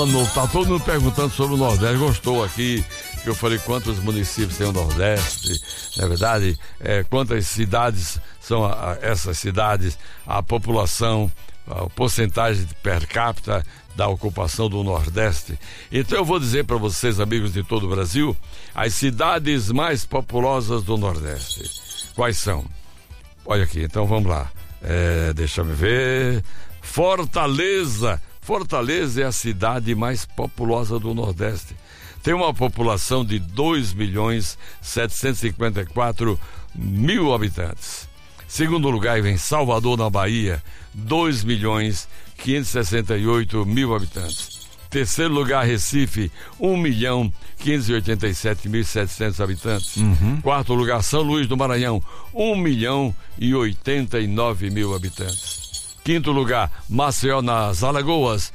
Ano Novo. Tá todo mundo perguntando sobre o Nordeste. Gostou aqui que eu falei quantos municípios tem o Nordeste, na verdade, quantas cidades são essas cidades, a população, a porcentagem per capita da ocupação do Nordeste. Então eu vou dizer para vocês, amigos de todo o Brasil, as cidades mais populosas do Nordeste. Quais são? Olha aqui, então vamos lá. Deixa eu ver. Fortaleza é a cidade mais populosa do Nordeste. Tem uma população de 2.754.000 habitantes. Segundo lugar vem Salvador, na Bahia, 2.568.000 habitantes. Terceiro lugar, Recife, 1.587.700 habitantes. Quarto lugar, São Luís do Maranhão, 1.089.000 habitantes. Quinto lugar, Maceió, nas Alagoas,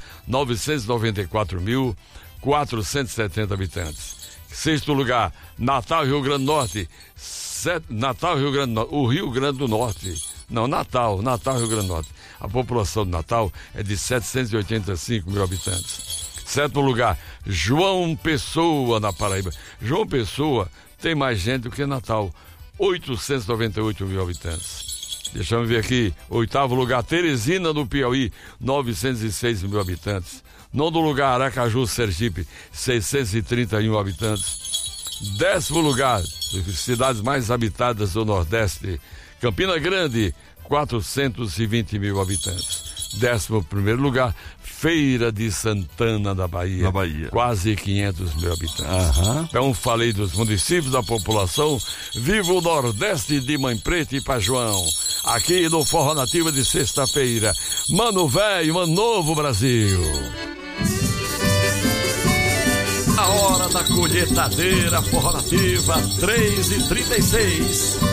994.470 habitantes. Sexto lugar, Natal, Rio Grande do Norte, Natal, Rio Grande do Norte. Natal, Rio Grande do Norte. A população de Natal é de 785.000 habitantes. Sétimo lugar, João Pessoa, na Paraíba. João Pessoa tem mais gente do que Natal, 898.000 habitantes. Deixa eu ver aqui. Oitavo lugar, Teresina, do Piauí, 906.000 habitantes. Nono lugar, Aracaju, Sergipe, 631 habitantes. Décimo lugar, cidades mais habitadas do Nordeste, Campina Grande, 420.000 habitantes. 11º lugar, Feira de Santana, da Bahia, na Bahia, quase 500.000 habitantes. Então falei dos municípios, da população. Viva o Nordeste de Mãe Preta e Pajuão, aqui no Forró Nativa de sexta-feira. Mano Velho, Ano Novo, Brasil. A hora da colheitadeira, Forró Nativa, 3h36.